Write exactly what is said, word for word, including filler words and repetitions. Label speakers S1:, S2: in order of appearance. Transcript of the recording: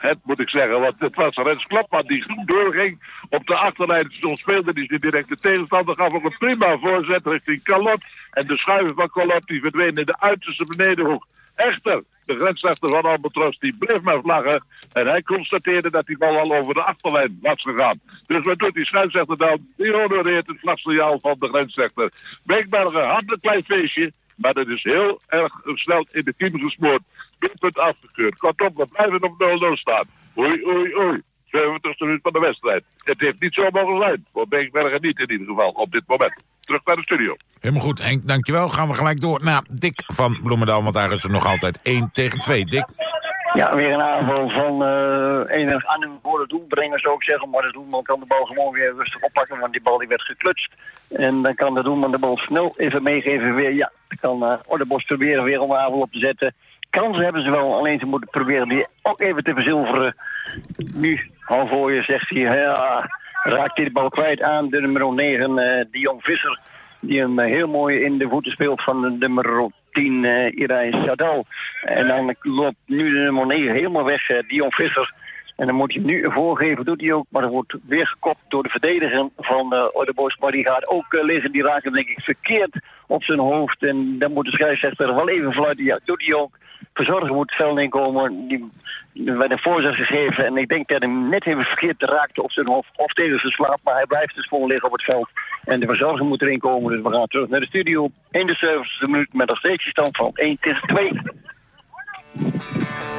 S1: Het moet ik zeggen, want het was Rens Klapman die goed doorging. Op de achterlijn zo speelde die zijn directe tegenstander. Gaf ook een prima voorzet richting Calot. En de schuiven van Calot die verdween in de uiterste benedenhoek. Echter, de grensrechter van Albatros die bleef maar vlaggen. En hij constateerde dat die bal al over de achterlijn was gegaan. Dus wat doet die scheidsrechter dan? Die honoreert het vlagsignaal van de grensrechter. Beekbergen had een klein feestje. Maar dat is heel erg snel in de kiem gesmoord. Doelpunt afgekeurd. Kortom, we blijven op nul nul staan. Oei, oei, oei. zeventigste minuut van de wedstrijd. Het heeft niet zo mogen zijn. Voor Beekbergen niet in ieder geval, op dit moment. Terug naar de studio.
S2: Helemaal goed, Henk, dankjewel. Gaan we gelijk door naar Dick van Bloemendaal, want daar is het nog altijd één tegen twee. Dick?
S3: Ja, weer een aanval van uh, enig aan hem voor de doelbrenger, zou ik zeggen. Maar de doelman kan de bal gewoon weer rustig oppakken, want die bal die werd geklutst. En dan kan de doelman de bal snel even meegeven weer. Ja, dan kan uh, Ordebos proberen weer om een aanval op te zetten. Kansen hebben ze wel, alleen ze moeten proberen die ook even te verzilveren. Nu, halfooien zegt hij, ja, raakt hij de bal kwijt aan de nummer negen, uh, Dion Visser. Die hem uh, heel mooi in de voeten speelt van de nummer tien, uh, Irai Sadal. En dan loopt nu de nummer negen helemaal weg, uh, Dion Visser. En dan moet hij nu voorgeven, doet hij ook. Maar er wordt weer gekopt door de verdediger van uh, Ordebos. Maar die gaat ook uh, liggen, die raakt hem denk ik verkeerd op zijn hoofd. En dan moet de scheidsrechter wel even fluiten. Ja, doet hij ook. Verzorger moet het veld inkomen. Die werd een voorzet gegeven. En ik denk dat hij hem net even verkeerd raakte op zijn hoofd of tegen zijn slaap. Maar hij blijft dus vol liggen op het veld. En de verzorger moet erin komen. Dus we gaan terug naar de studio. In de zeventigste minuut met een steeds stand van één tegen twee.